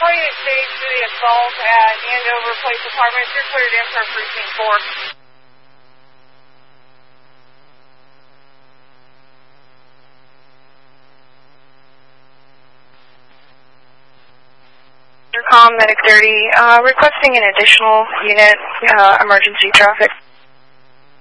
before you stage to the assault at Andover Place Apartments, you're cleared in for precinct 4. Medic 30, requesting an additional unit, emergency traffic.